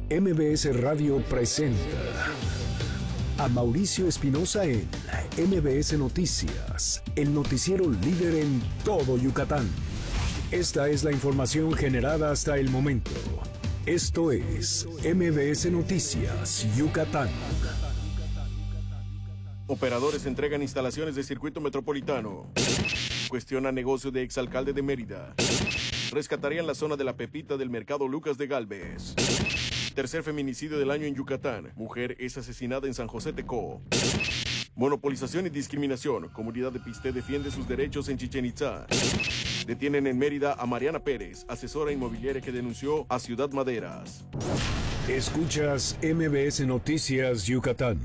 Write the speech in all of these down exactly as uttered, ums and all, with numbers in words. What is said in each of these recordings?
M B S Radio presenta a Mauricio Espinosa en M B S Noticias, el noticiero líder en todo Yucatán. Esta es la información generada hasta el momento. Esto es M B S Noticias, Yucatán. Operadores entregan instalaciones de circuito metropolitano. Cuestiona negocio de exalcalde de Mérida. Rescatarían la zona de la Pepita del mercado Lucas de Galvez. Tercer feminicidio del año en Yucatán. Mujer es asesinada en San José Tecó. Monopolización y discriminación. Comunidad de Pisté defiende sus derechos en Chichén Itzá. Detienen en Mérida a Mariana Pérez, asesora inmobiliaria que denunció a Ciudad Maderas. Escuchas M B S Noticias Yucatán.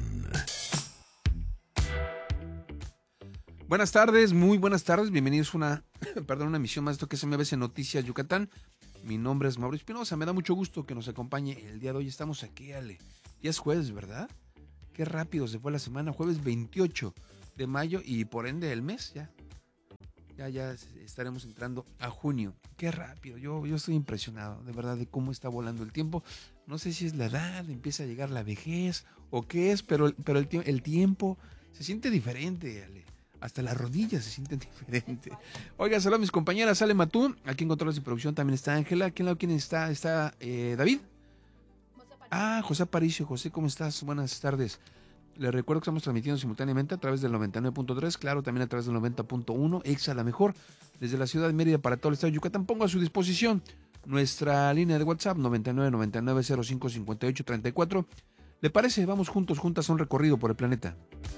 Buenas tardes, muy buenas tardes, bienvenidos a una, perdón, una emisión más de esto que es M B S Noticias Yucatán. Mi nombre es Mauricio Espinosa, me da mucho gusto que nos acompañe el día de hoy. Estamos aquí, Ale. Ya es jueves, ¿verdad? Qué rápido se fue la semana, jueves veintiocho de mayo y por ende el mes ya. Ya, ya estaremos entrando a junio. Qué rápido, yo, yo estoy impresionado, de verdad, de cómo está volando el tiempo. No sé si es la edad, empieza a llegar la vejez o qué es, pero, pero el, el tiempo se siente diferente, Ale. Hasta las rodillas se sienten diferentes. Oiga, saludos a mis compañeras, Ale Matú, aquí en Controles y Producción también está Ángela. ¿Quién lado quién está? Está eh, David. Ah, José Aparicio. José, ¿cómo estás? Buenas tardes. Les recuerdo que estamos transmitiendo simultáneamente a través del noventa y nueve punto tres, claro, también a través del noventa punto uno, Exa la mejor, desde la ciudad de Mérida para todo el estado de Yucatán. Pongo a su disposición nuestra línea de WhatsApp, noventa y nueve, noventa y nueve, cero cinco, cincuenta y ocho, treinta y cuatro. ¿Le parece? Vamos juntos, juntas a un recorrido por el planeta.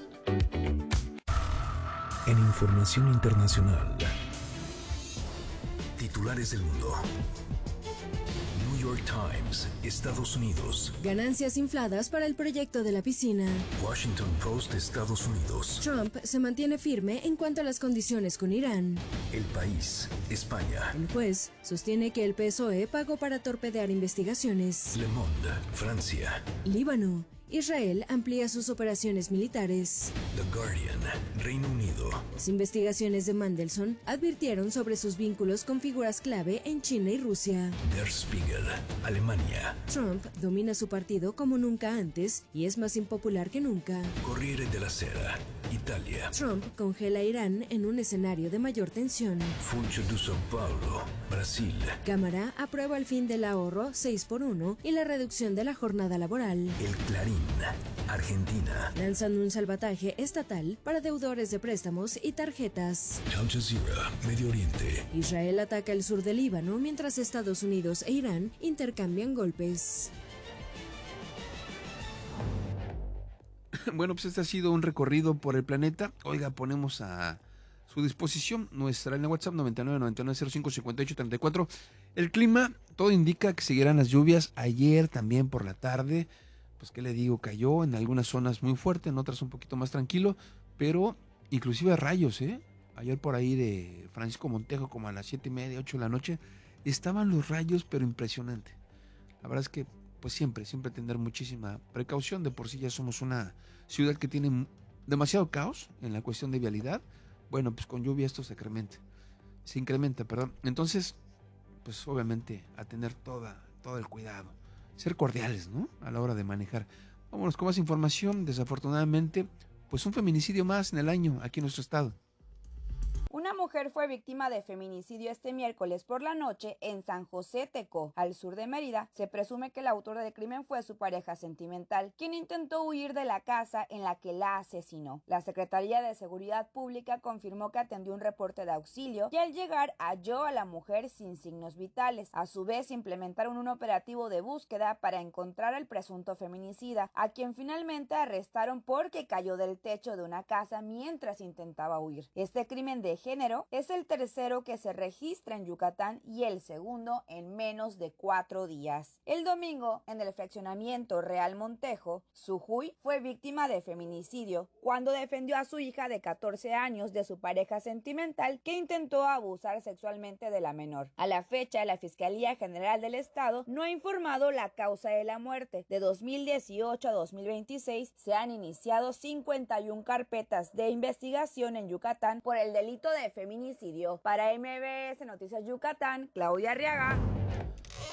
En información internacional, titulares del mundo. New York Times, Estados Unidos. Ganancias infladas para el proyecto de la piscina. Washington Post, Estados Unidos. Trump se mantiene firme en cuanto a las condiciones con Irán. El País, España. El juez sostiene que el P S O E pagó para torpedear investigaciones. Le Monde, Francia. Líbano. Israel amplía sus operaciones militares. The Guardian, Reino Unido. Las investigaciones de Mandelson advirtieron sobre sus vínculos con figuras clave en China y Rusia. Der Spiegel, Alemania. Trump domina su partido como nunca antes y es más impopular que nunca. Corriere della Sera, Italia. Trump congela a Irán en un escenario de mayor tensión. Funcho de São Paulo, Brasil. Cámara aprueba el fin del ahorro seis por uno y la reducción de la jornada laboral. El Clarín, Argentina. Lanzan un salvataje estatal para deudores de préstamos y tarjetas. Al Jazeera, Medio Oriente. Israel ataca el sur del Líbano mientras Estados Unidos e Irán intercambian golpes. Bueno, pues este ha sido un recorrido por el planeta. Oiga, ponemos a su disposición nuestra línea WhatsApp noventa y nueve, noventa y nueve, cero cinco, cincuenta y ocho, treinta y cuatro. El clima, todo indica que seguirán las lluvias. Ayer también por la tarde, pues qué le digo, cayó en algunas zonas muy fuerte, en otras un poquito más tranquilo, pero inclusive rayos, ¿eh? Ayer por ahí de Francisco Montejo, como a las siete y media, ocho de la noche, estaban los rayos, pero impresionante. La verdad es que pues siempre, siempre tener muchísima precaución. De por sí ya somos una ciudad que tiene demasiado caos en la cuestión de vialidad. Bueno, pues con lluvia esto se incrementa, se incrementa, perdón. Entonces, pues obviamente a tener toda, todo el cuidado. Ser cordiales, ¿no? A la hora de manejar. Vámonos con más información. Desafortunadamente, pues un feminicidio más en el año aquí en nuestro estado. Una mujer fue víctima de feminicidio este miércoles por la noche en San José Tecó, al sur de Mérida. Se presume que el autor del crimen fue su pareja sentimental, quien intentó huir de la casa en la que la asesinó. La Secretaría de Seguridad Pública confirmó que atendió un reporte de auxilio y al llegar halló a la mujer sin signos vitales. A su vez, implementaron un operativo de búsqueda para encontrar al presunto feminicida, a quien finalmente arrestaron porque cayó del techo de una casa mientras intentaba huir. Este crimen de género es el tercero que se registra en Yucatán y el segundo en menos de cuatro días. El domingo, en el fraccionamiento Real Montejo, Sujuy fue víctima de feminicidio cuando defendió a su hija de catorce años de su pareja sentimental que intentó abusar sexualmente de la menor. A la fecha, la Fiscalía General del Estado no ha informado la causa de la muerte. De dos mil dieciocho a dos mil veintiséis se han iniciado cincuenta y una carpetas de investigación en Yucatán por el delito de feminicidio. Para M B S Noticias Yucatán, Claudia Arriaga.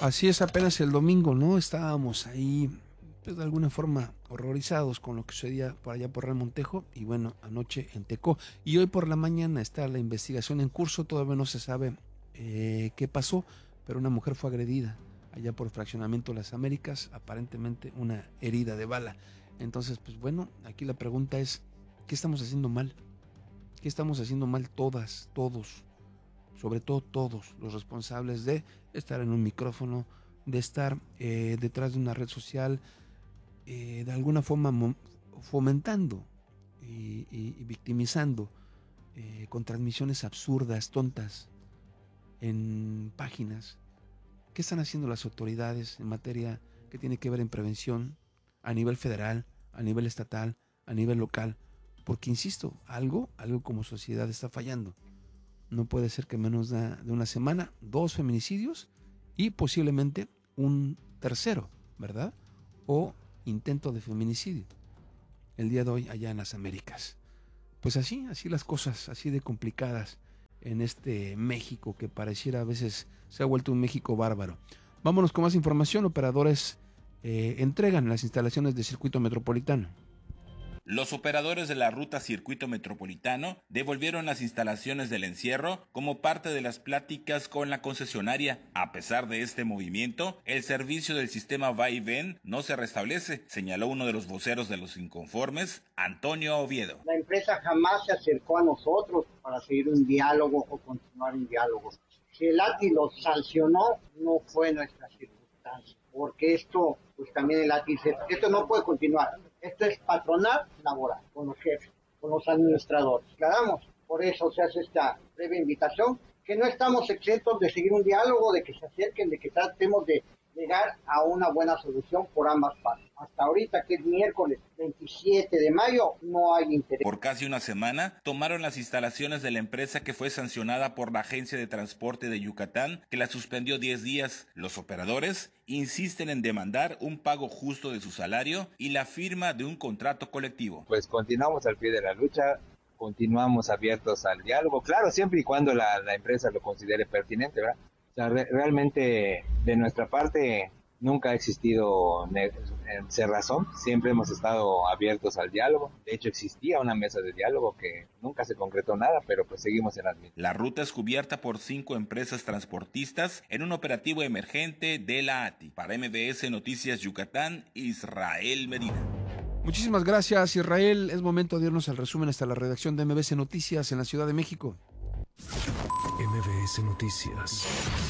Así es, apenas el domingo, ¿no? Estábamos ahí, pues de alguna forma horrorizados con lo que sucedía por allá por Real Montejo y bueno, anoche en Tecó. Y hoy por la mañana está la investigación en curso, todavía no se sabe eh, qué pasó, pero una mujer fue agredida allá por el Fraccionamiento Las Américas, aparentemente una herida de bala. Entonces, pues bueno, aquí la pregunta es, ¿qué estamos haciendo mal? ¿Qué estamos haciendo mal todas, todos? Sobre todo todos los responsables de estar en un micrófono, de estar eh, detrás de una red social, eh, de alguna forma fomentando y, y, y victimizando eh, con transmisiones absurdas, tontas, en páginas. ¿Qué están haciendo las autoridades en materia que tiene que ver en prevención a nivel federal, a nivel estatal, a nivel local? Porque, insisto, algo, algo como sociedad está fallando. No puede ser que menos de, de una semana, dos feminicidios y posiblemente un tercero, ¿verdad? O intento de feminicidio. El día de hoy allá en las Américas. Pues así, así las cosas, así de complicadas en este México que pareciera a veces se ha vuelto un México bárbaro. Vámonos con más información. Operadores eh, entregan las instalaciones del circuito metropolitano. Los operadores de la ruta Circuito Metropolitano devolvieron las instalaciones del encierro como parte de las pláticas con la concesionaria. A pesar de este movimiento, el servicio del sistema va y ven no se restablece, señaló uno de los voceros de los inconformes, Antonio Oviedo. La empresa jamás se acercó a nosotros para seguir un diálogo o continuar un diálogo. Si el A T I lo sancionó, no fue nuestra circunstancia, porque esto, pues también el A T I dice, esto no puede continuar. Esto es patronal laboral, con los jefes, con los administradores. Aclaramos, por eso se hace esta breve invitación, que no estamos exentos de seguir un diálogo, de que se acerquen, de que tratemos de llegar a una buena solución por ambas partes. Hasta ahorita, que es miércoles veintisiete de mayo, no hay interés. Por casi una semana, tomaron las instalaciones de la empresa que fue sancionada por la Agencia de Transporte de Yucatán, que la suspendió diez días. Los operadores insisten en demandar un pago justo de su salario y la firma de un contrato colectivo. Pues continuamos al pie de la lucha, continuamos abiertos al diálogo, claro, siempre y cuando la, la empresa lo considere pertinente, ¿verdad? O sea, re- realmente de nuestra parte nunca ha existido ne- cerrazón, siempre hemos estado abiertos al diálogo. De hecho, existía una mesa de diálogo que nunca se concretó nada, pero pues seguimos en la misma. La ruta es cubierta por cinco empresas transportistas en un operativo emergente de la A T I. Para M B S Noticias Yucatán, Israel Medina. Muchísimas gracias, Israel. Es momento de irnos al resumen hasta la redacción de M B S Noticias en la Ciudad de México. M B S Noticias.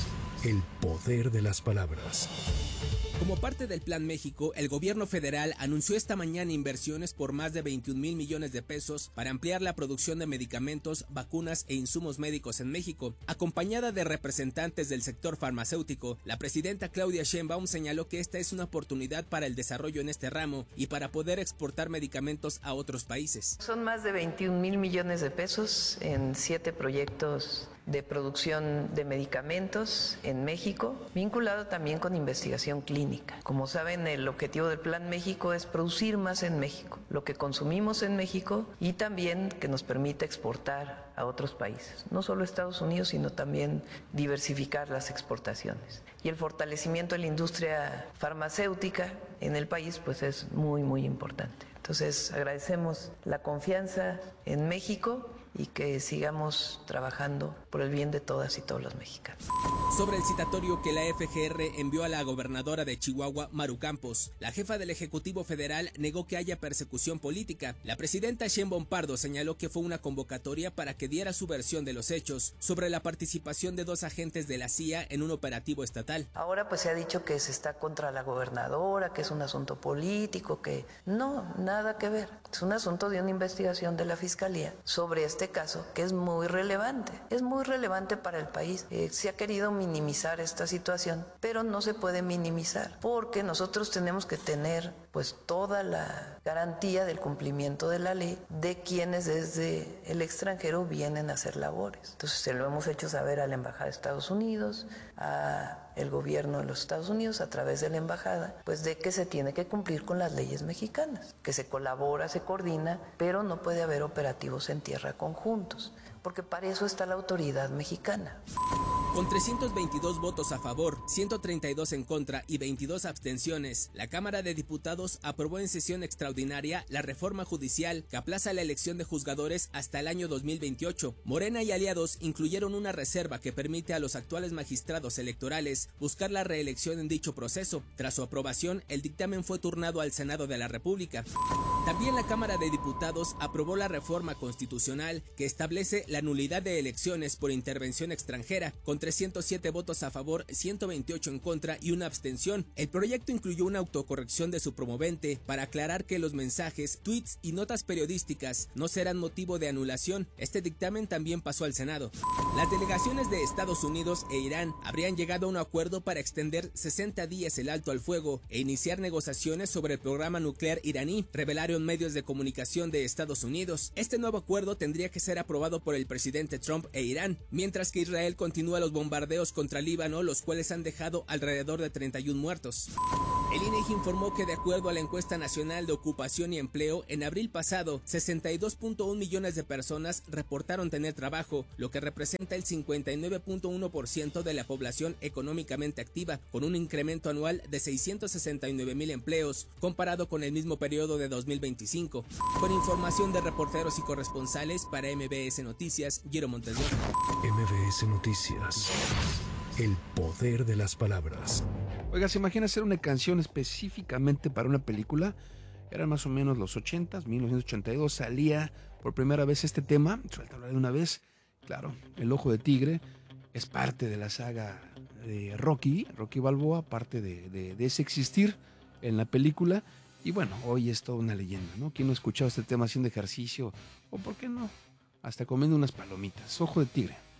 El poder de las palabras. Como parte del Plan México, el gobierno federal anunció esta mañana inversiones por más de veintiún mil millones de pesos para ampliar la producción de medicamentos, vacunas e insumos médicos en México. Acompañada de representantes del sector farmacéutico, la presidenta Claudia Sheinbaum señaló que esta es una oportunidad para el desarrollo en este ramo y para poder exportar medicamentos a otros países. Son más de veintiún mil millones de pesos en siete proyectos de producción de medicamentos en México, vinculado también con investigación clínica. Como saben, el objetivo del Plan México es producir más en México, lo que consumimos en México y también que nos permita exportar a otros países, no solo Estados Unidos, sino también diversificar las exportaciones. Y el fortalecimiento de la industria farmacéutica en el país pues es muy, muy importante. Entonces, agradecemos la confianza en México y que sigamos trabajando por el bien de todas y todos los mexicanos. Sobre el citatorio que la F G R envió a la gobernadora de Chihuahua, Maru Campos, la jefa del Ejecutivo Federal negó que haya persecución política. La presidenta Sheinbaum Pardo señaló que fue una convocatoria para que diera su versión de los hechos sobre la participación de dos agentes de la C I A en un operativo estatal. Ahora pues se ha dicho que se está contra la gobernadora, que es un asunto político, que no, nada que ver. Es un asunto de una investigación de la Fiscalía sobre este caso que es muy relevante. Es muy relevante para el país. Eh, se ha querido minimizar esta situación, pero no se puede minimizar porque nosotros tenemos que tener pues toda la garantía del cumplimiento de la ley de quienes desde el extranjero vienen a hacer labores. Entonces se lo hemos hecho saber a la Embajada de Estados Unidos, a el gobierno de los Estados Unidos a través de la embajada, pues de que se tiene que cumplir con las leyes mexicanas, que se colabora, se coordina, pero no puede haber operativos en tierra conjuntos, porque para eso está la autoridad mexicana. Con trescientos veintidós votos a favor, ciento treinta y dos en contra y veintidós abstenciones, la Cámara de Diputados aprobó en sesión extraordinaria la reforma judicial que aplaza la elección de juzgadores hasta el año dos mil veintiocho. Morena y aliados incluyeron una reserva que permite a los actuales magistrados electorales buscar la reelección en dicho proceso. Tras su aprobación, el dictamen fue turnado al Senado de la República. También la Cámara de Diputados aprobó la reforma constitucional que establece la nulidad de elecciones por intervención extranjera, con trescientos siete votos a favor, ciento veintiocho en contra y una abstención. El proyecto incluyó una autocorrección de su promovente para aclarar que los mensajes, tweets y notas periodísticas no serán motivo de anulación. Este dictamen también pasó al Senado. Las delegaciones de Estados Unidos e Irán habrían llegado a un acuerdo para extender sesenta días el alto al fuego e iniciar negociaciones sobre el programa nuclear iraní, revelaron medios de comunicación de Estados Unidos. Este nuevo acuerdo tendría que ser aprobado por el presidente Trump e Irán, mientras que Israel continúa los bombardeos contra Líbano, los cuales han dejado alrededor de treinta y uno muertos. El I N E G I informó que de acuerdo a la encuesta nacional de ocupación y empleo, en abril pasado, sesenta y dos punto uno millones de personas reportaron tener trabajo, lo que representa el cincuenta y nueve punto uno por ciento de la población económicamente activa, con un incremento anual de seiscientos sesenta y nueve mil empleos, comparado con el mismo periodo de dos mil veinticinco. Con información de reporteros y corresponsales para M B S Noticias, Guillermo Montes. M B S Noticias. El poder de las palabras. Oiga, ¿se imagina hacer una canción específicamente para una película? Eran más o menos los ochentas, mil novecientos ochenta y dos, salía por primera vez este tema, suéltalo de una vez. Claro, El Ojo de Tigre es parte de la saga de Rocky, Rocky Balboa, parte de, de, de ese existir en la película. Y bueno, hoy es toda una leyenda, ¿no? ¿Quién no ha escuchado este tema haciendo ejercicio? O por qué no, hasta comiendo unas palomitas. Ojo de Tigre.